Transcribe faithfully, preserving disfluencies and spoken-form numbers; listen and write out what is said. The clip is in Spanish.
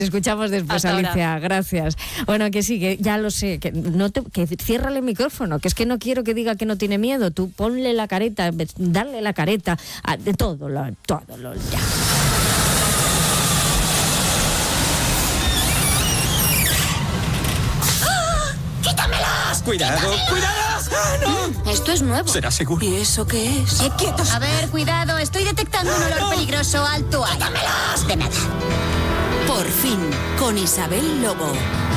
Escuchamos después, Hasta Alicia, ahora. Gracias. Bueno, que sí, que ya lo sé, que no te, que ciérrale el micrófono, que es que no quiero que diga que no tiene miedo. Tú ponle la careta, darle la careta, a, de todo, lo, todo, lo, ya. ¡Ah! ¡Quítamelas! ¡Cuidado! ¡Quítamelas! ¡Cuidado! ¡Ah, no! Mm, esto es nuevo. ¿Será seguro? ¿Y eso qué es? ¡Eh, quietos! A ver, cuidado, estoy detectando un olor no. peligroso. Alto ahí. ¡Quítamelas! De nada. Por fin, con Isabel Lobo.